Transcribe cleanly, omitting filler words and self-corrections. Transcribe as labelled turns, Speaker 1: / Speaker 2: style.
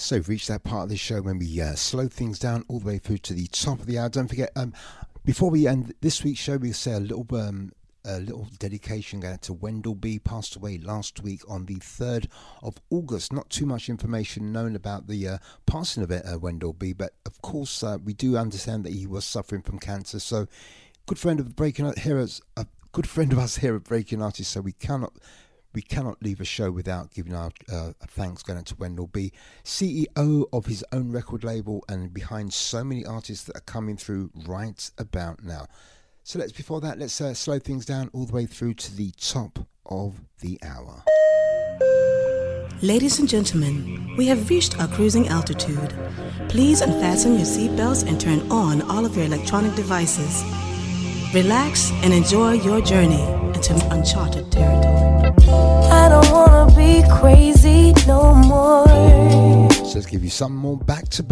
Speaker 1: So we've reached that part of the show when we slow things down all the way through to the top of the hour. Don't forget, before we end this week's show, we'll say a little dedication going to Wendell B. Passed away last week on the 3rd of August. Not too much information known about the passing of Wendell B. But of course, we do understand that he was suffering from cancer. So, good friend of Breaking Art Heroes, a good friend of us here at Breaking Artists. So we cannot leave a show without giving our thanks going to Wendell B., CEO of his own record label and behind so many artists that are coming through right about now. So let's slow things down all the way through to the top of the hour.
Speaker 2: Ladies and gentlemen, we have reached our cruising altitude. Please unfasten your seatbelts and turn on all of your electronic devices. Relax and enjoy your journey into uncharted territory.
Speaker 3: I don't wanna be crazy no more.
Speaker 1: So let's give you some more back to back.